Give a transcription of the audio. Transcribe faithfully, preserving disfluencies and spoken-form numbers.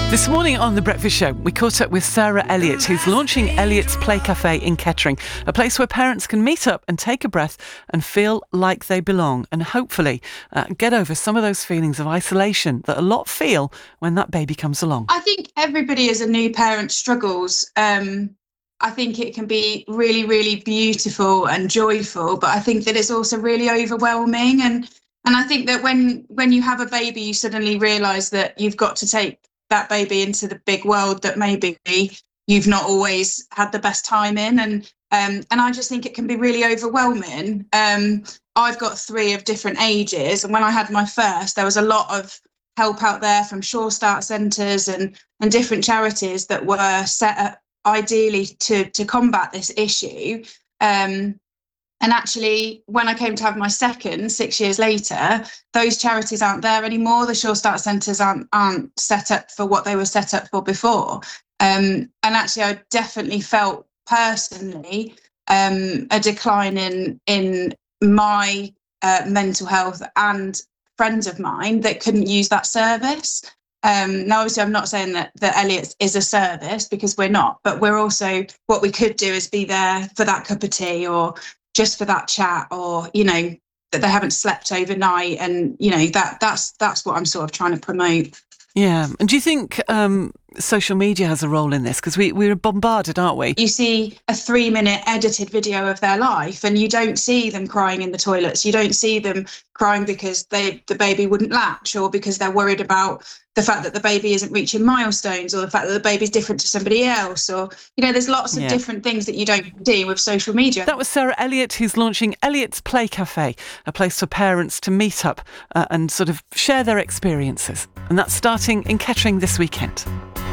This morning on The Breakfast Show, we caught up with Sarah Elliott, who's launching Elliott's Play Cafe in Kettering, a place where parents can meet up and take a breath and feel like they belong, and hopefully uh, get over some of those feelings of isolation that a lot feel when that baby comes along. I think everybody as a new parent struggles. Um, I think it can be really, really beautiful and joyful, but I think that it's also really overwhelming. And and I think that when when you have a baby, you suddenly realise that you've got to take that baby into the big world that maybe you've not always had the best time in. And um, and I just think it can be really overwhelming. Um, I've got three of different ages. And when I had my first, there was a lot of help out there from Sure Start centres and, and different charities that were set up ideally to, to combat this issue. Um, And actually, when I came to have my second, six years later, those charities aren't there anymore. The Sure Start centres aren't, aren't set up for what they were set up for before. Um, and actually, I definitely felt personally um, a decline in, in my uh, mental health and friends of mine that couldn't use that service. Um, now, obviously, I'm not saying that, that Elliott's is a service, because we're not, but we're also, what we could do is be there for that cup of tea, or just for that chat, or, you know, that they haven't slept overnight. And, you know, that that's that's what I'm sort of trying to promote. Yeah. And do you think um, social media has a role in this? Because we, we're bombarded, aren't we? You see a three minute edited video of their life and you don't see them crying in the toilets. You don't see them crying because they the baby wouldn't latch, or because they're worried about the fact that the baby isn't reaching milestones, or the fact that the baby's different to somebody else, or, you know, there's lots of yeah. different things that you don't see with social media. That was Sarah Elliott, who's launching Elliott's Play Cafe, a place for parents to meet up uh, and sort of share their experiences. And that's starting in Kettering this weekend.